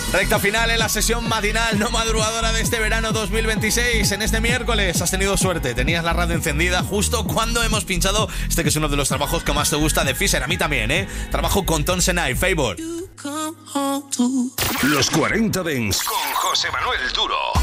Recta final en la sesión matinal no madrugadora de este verano 2026. En este miércoles has tenido suerte, tenías la radio encendida justo cuando hemos pinchado este que es uno de los trabajos que más te gusta de Fisher. A mí también, trabajo con Tones and I, Favor. Los 40 Dents con José Manuel Duro.